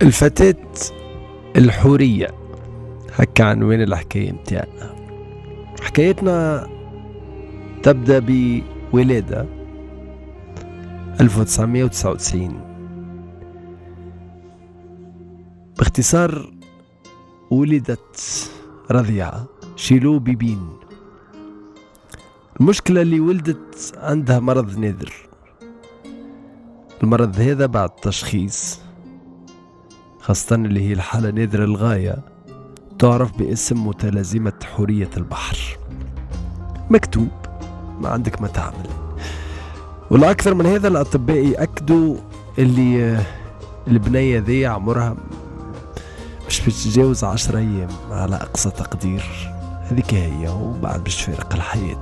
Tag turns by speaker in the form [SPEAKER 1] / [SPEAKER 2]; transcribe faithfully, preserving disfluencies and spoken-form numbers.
[SPEAKER 1] الفتاة الحورية، هكا عنوان الحكاية متاعنا. حكايتنا تبدأ بولادة ألف وتسعمائة وتسعة وتسعين. باختصار ولدت رضيعة شيلو بيبين. المشكلة اللي ولدت عندها مرض نادر. المرض هذا بعد تشخيص، خاصة اللي هي الحالة نادرة للغاية، تعرف باسم متلازمة حورية البحر. مكتوب، ما عندك ما تعمل. والأكثر من هذا الأطباء يأكدوا اللي البنية ذي عمرها مش بتتجاوز عشر أيام على أقصى تقدير. هذيك هي، وبعد باش تفارق الحياة.